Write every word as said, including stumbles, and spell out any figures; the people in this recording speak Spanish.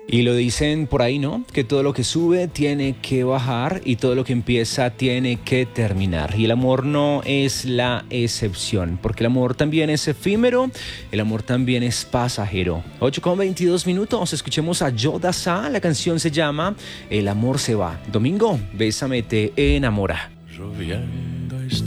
Y lo dicen por ahí, ¿no? Que todo lo que sube tiene que bajar y todo lo que empieza tiene que terminar. Y el amor no es la excepción, porque el amor también es efímero, el amor también es pasajero. ocho con veintidós minutos, escuchemos a Joe Dassin, la canción se llama El amor se va. Domingo, Bésame te enamora. Je viens